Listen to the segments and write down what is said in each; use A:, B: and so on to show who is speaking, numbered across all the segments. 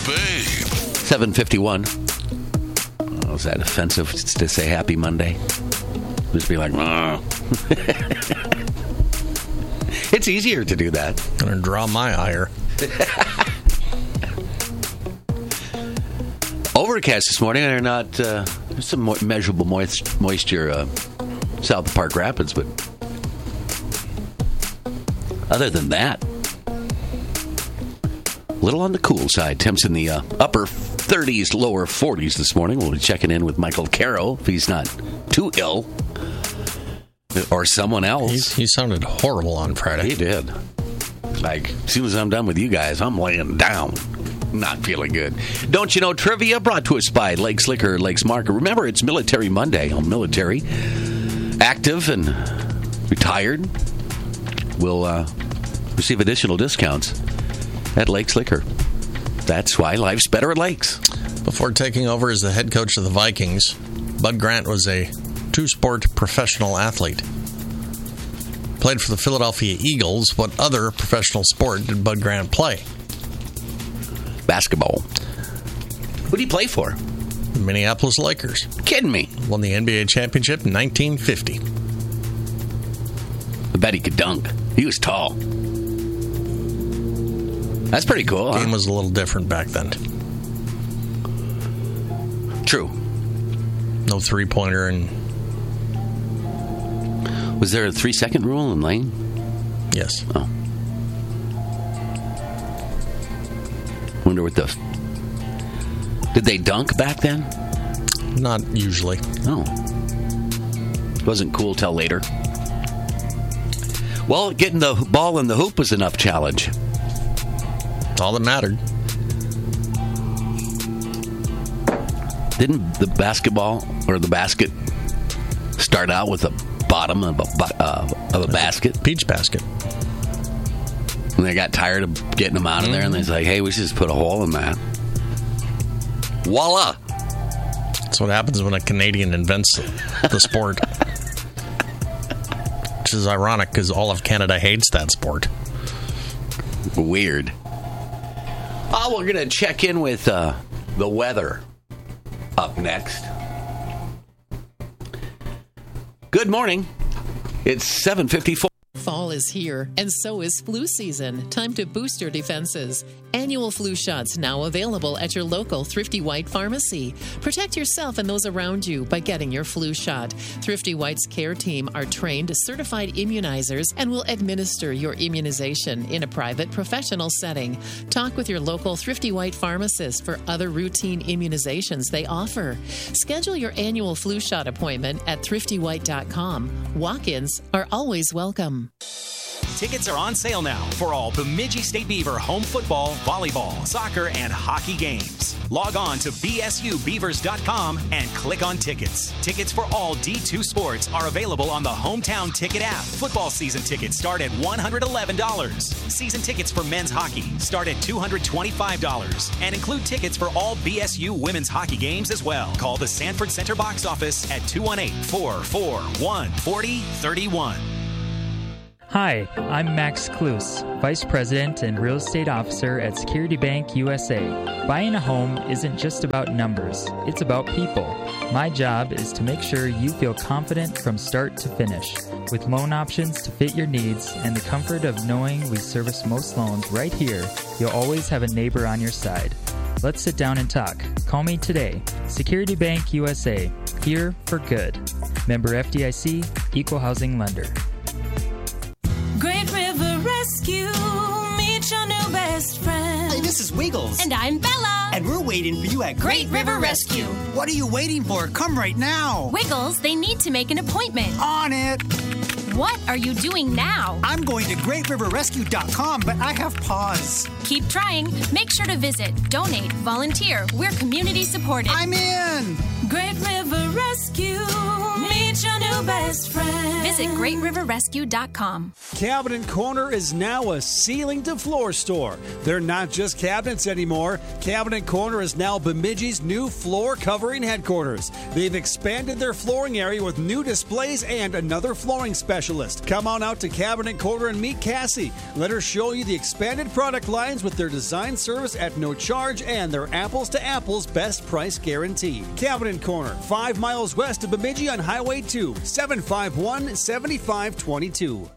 A: Babe.
B: 7:51. Oh, is that offensive to say Happy Monday? Just be like, It's easier to do that.
C: I'm going to draw my ire.
B: Overcast this morning. They're not. There's some measurable moisture south of Park Rapids, but other than that, a little on the cool side. Temps in the upper 30s, lower 40s this morning. We'll be checking in with Michael Carroll if he's not too ill. Or someone else.
C: He sounded horrible on Friday.
B: He did. Like, as soon as I'm done with you guys, I'm laying down. Not feeling good. Don't you know trivia brought to us by Lakes Liquor, Lakes Market. Remember, it's Military Monday. I'm military, active, and retired. Will receive additional discounts at Lakes Liquor. That's why life's better at Lakes.
C: Before taking over as the head coach of the Vikings, Bud Grant was a two-sport professional athlete. Played for the Philadelphia Eagles. What other professional sport did Bud Grant play?
B: Basketball. Who did he play for?
C: The Minneapolis Lakers.
B: Kidding me.
C: Won the NBA championship in 1950.
B: I bet he could dunk. He was tall. That's pretty cool.
C: The game was a little different back then.
B: True.
C: No three-pointer and...
B: Was there a 3-second rule in lane?
C: Yes.
B: Oh. Wonder what the... Did they dunk back then?
C: Not usually.
B: No. Wasn't cool till later. Well, getting the ball in the hoop was enough challenge.
C: That's all that mattered.
B: Didn't the basketball or the basket start out with the bottom of a basket?
C: Peach basket.
B: And they got tired of getting them out of there, and they're like, hey, we should just put a hole in that. Voila!
C: That's what happens when a Canadian invents the sport. Which is ironic, because all of Canada hates that sport.
B: Weird. Oh, we're going to check in with the weather up next. Good morning. It's 7:54.
D: Fall is here, and so is flu season. Time to boost your defenses. Annual flu shots now available at your local Thrifty White pharmacy. Protect yourself and those around you by getting your flu shot. Thrifty White's care team are trained certified immunizers and will administer your immunization in a private professional setting. Talk with your local Thrifty White pharmacist for other routine immunizations they offer. Schedule your annual flu shot appointment at thriftywhite.com. Walk-ins are always welcome.
E: Tickets are on sale now for all Bemidji State Beaver home football, volleyball, soccer, and hockey games. Log on to bsubeavers.com and click on tickets. Tickets for all D2 sports are available on the Hometown Ticket app. Football season tickets start at $111. Season tickets for men's hockey start at $225 and include tickets for all BSU women's hockey games as well. Call the Sanford Center box office at 218-441-4031.
F: Hi, I'm Max Klus, Vice President and Real Estate Officer at Security Bank USA. Buying a home isn't just about numbers, it's about people. My job is to make sure you feel confident from start to finish, with loan options to fit your needs and the comfort of knowing we service most loans right here. You'll always have a neighbor on your side. Let's sit down and talk. Call me today. Security Bank USA, here for good. Member FDIC, Equal Housing Lender.
G: Great River Rescue, meet your new best friend.
H: Hey, this is Wiggles.
G: And I'm Bella.
H: And we're waiting for you at
G: Great River Rescue.
H: What are you waiting for? Come right now.
G: Wiggles, they need to make an appointment.
H: On it.
G: What are you doing now?
H: I'm going to GreatRiverRescue.com, but I have pause.
G: Keep trying. Make sure to visit, donate, volunteer. We're community supported.
H: I'm in.
G: Great River Rescue, meet
A: meet your new best friend.
G: Visit GreatRiverRescue.com.
I: Cabinet Corner is now a ceiling-to-floor store. They're not just cabinets anymore. Cabinet Corner is now Bemidji's new floor covering headquarters. They've expanded their flooring area with new displays and another flooring specialist. Come on out to Cabinet Corner and meet Cassie. Let her show you the expanded product lines with their design service at no charge and their apples-to-apples best price guarantee. Cabinet Corner, 5 miles west of Bemidji on Highway 2, 751-7522.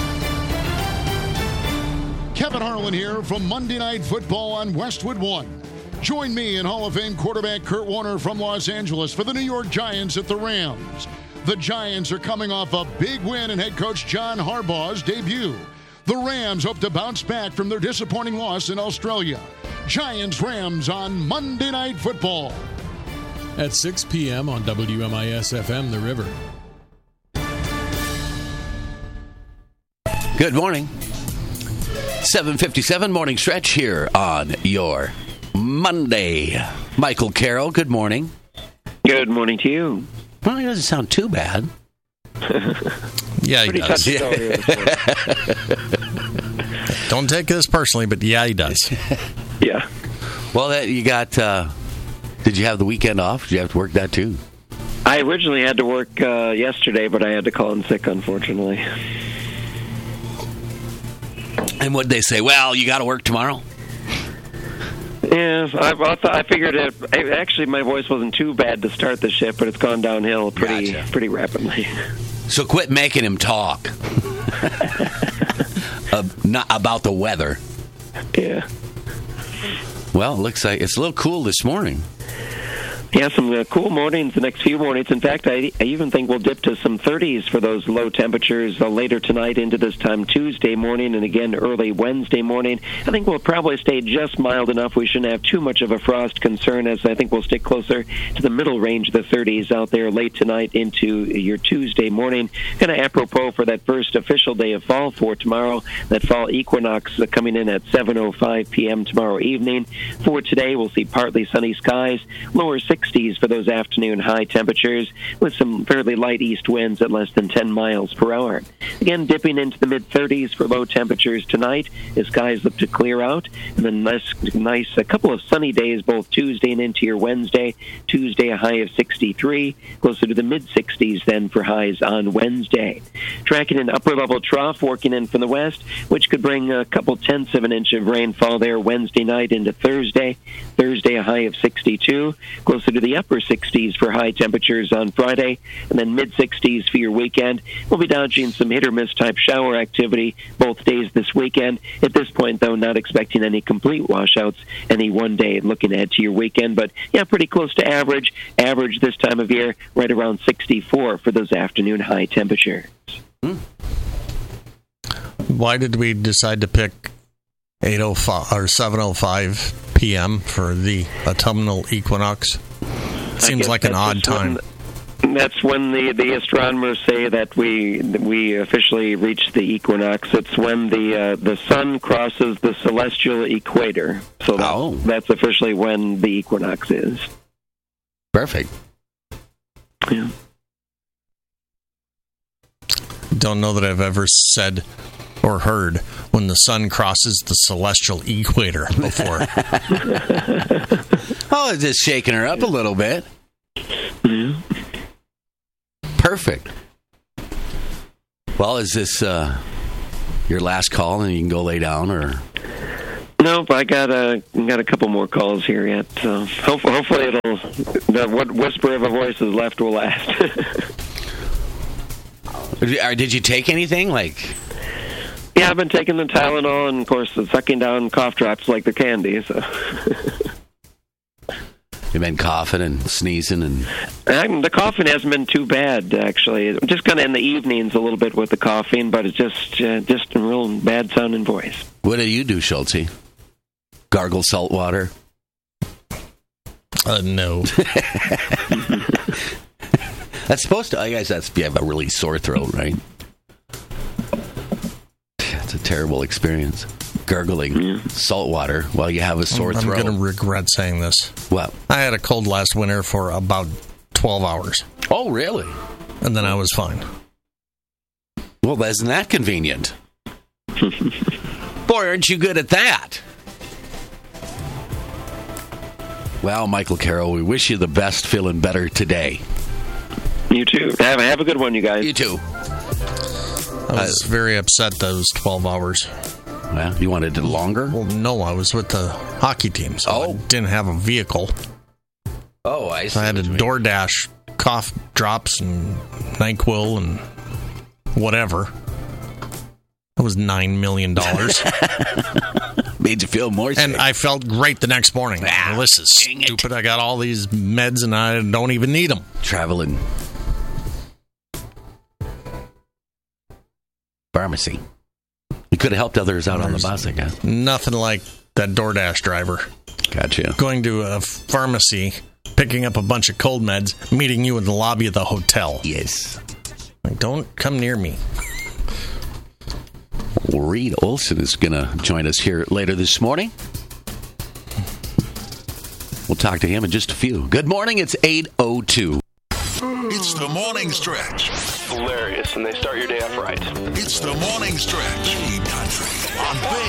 J: Kevin Harlan here from Monday Night Football on Westwood One. Join me and Hall of Fame quarterback Kurt Warner from Los Angeles for the New York Giants at the Rams. The Giants are coming off a big win in head coach John Harbaugh's debut. The Rams hope to bounce back from their disappointing loss in Australia. Giants-Rams on Monday Night Football.
K: At 6 p.m. on WMIS-FM, The River.
B: Good morning. 7:57 morning stretch here on your Monday. Michael Carroll, good morning.
L: Good morning to you.
B: Well, it doesn't sound too bad.
C: Yeah, he does. Don't take this personally, but yeah, he does.
L: Yeah.
B: Well, you got... did you have the weekend off? Did you have to work that too?
L: I originally had to work yesterday, but I had to call in sick, unfortunately.
B: And what'd they say? Well, you got to work tomorrow?
L: Yeah, I figured actually my voice wasn't too bad to start the shift, but it's gone downhill pretty rapidly.
B: So quit making him talk not about the weather.
L: Yeah.
B: Well, it looks like it's a little cool this morning.
L: Yeah, some cool mornings the next few mornings. In fact, I even think we'll dip to some 30s for those low temperatures later tonight into this time Tuesday morning and again early Wednesday morning. I think we'll probably stay just mild enough. We shouldn't have too much of a frost concern, as I think we'll stick closer to the middle range of the 30s out there late tonight into your Tuesday morning. Kind of apropos for that first official day of fall for tomorrow, that fall equinox coming in at 7:05 p.m. tomorrow evening. For today, we'll see partly sunny skies, lower 60s for those afternoon high temperatures with some fairly light east winds at less than 10 miles per hour. Again, dipping into the mid-30s for low temperatures tonight as skies look to clear out. And then nice a couple of sunny days both Tuesday and into your Wednesday. Tuesday a high of 63, closer to the mid-60s then for highs on Wednesday. Tracking an upper-level trough working in from the west, which could bring a couple tenths of an inch of rainfall there Wednesday night into Thursday. Thursday a high of 62, closer to the upper 60s for high temperatures on Friday, and then mid-60s for your weekend. We'll be dodging some hit-or-miss type shower activity both days this weekend. At this point, though, not expecting any complete washouts any one day looking ahead to your weekend, but yeah, pretty close to average. Average this time of year, right around 64 for those afternoon high temperatures.
C: Why did we decide to pick 8:05 or 7:05 p.m. for the autumnal equinox? Seems like an odd time.
L: That's when the astronomers say that we officially reached the equinox. It's when the sun crosses the celestial equator. So that's officially when the equinox is.
B: Perfect.
L: Yeah.
C: Don't know that I've ever said or heard when the sun crosses the celestial equator before.
B: Oh, it's just shaking her up a little bit.
L: Yeah.
B: Perfect. Well, is this your last call and you can go lay down, or?
L: Nope, I got a couple more calls here yet. So hopefully what whisper of a voice is left will last.
B: Did you take anything
L: Yeah, I've been taking the Tylenol and, of course, sucking down cough drops like the candy. So.
B: You've been coughing and sneezing and...
L: The coughing hasn't been too bad, actually. Just kind of in the evenings a little bit with the coughing, but it's just a real bad-sounding voice.
B: What do you do, Schultze? Gargle salt water?
C: No.
B: That's supposed to... I guess that's if you have a really sore throat, right? It's a terrible experience. Gargling salt water while you have a sore throat.
C: I'm going to regret saying this.
B: What?
C: I had a cold last winter for about 12 hours.
B: Oh, really?
C: and then I was fine.
B: Well, isn't that convenient? Boy, aren't you good at that? Well, Michael Carroll, we wish you the best, feeling better today.
L: You too. Have a good one, you guys.
B: You too.
C: I was very upset those 12 hours.
B: Well, you wanted it longer?
C: Well, no, I was with the hockey team, so I didn't have a vehicle.
B: Oh, I see.
C: So I had to DoorDash cough drops and NyQuil and whatever. That was $9 million.
B: Made you feel more sick.
C: And I felt great the next morning. Well, this is stupid. I got all these meds and I don't even need them.
B: Traveling. Pharmacy. You could have helped others out on the bus, I guess.
C: Nothing like that DoorDash driver.
B: Gotcha.
C: Going to a pharmacy, picking up a bunch of cold meds, meeting you in the lobby of the hotel.
B: Yes.
C: Like, don't come near me.
B: Reed Olson is going to join us here later this morning. We'll talk to him in just a few. Good morning. It's 8:02.
M: It's the morning stretch.
N: Hilarious, and they start your day off right.
M: It's the morning stretch. Country on Big